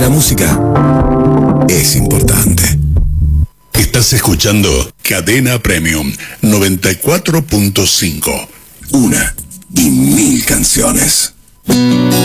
la música es importante. Estás escuchando Cadena Premium 94.5. Una y mil canciones.